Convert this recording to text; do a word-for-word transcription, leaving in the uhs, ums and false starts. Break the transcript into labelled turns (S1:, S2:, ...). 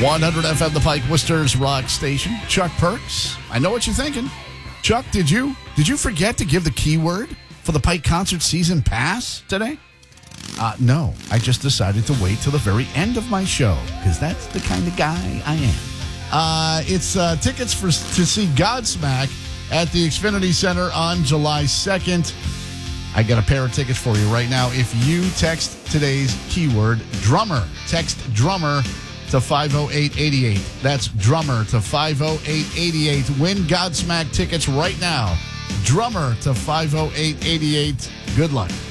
S1: one hundred F M, The Pike, Worcester's rock station. Chuck Perks. I know what you're thinking. Chuck, did you did you forget to give the keyword for the Pike concert season pass today? Uh, no, I just decided to wait till the very end of my show because that's the kind of guy I am. Uh, it's uh, tickets for to see Godsmack at the Xfinity Center on July second. I got a pair of tickets for you right now. If you text today's keyword, drummer, text drummer to five oh eight eight eight. That's drummer to five oh eight eight eight. Win Godsmack tickets right now. Drummer to five oh eight eight eight. Good luck.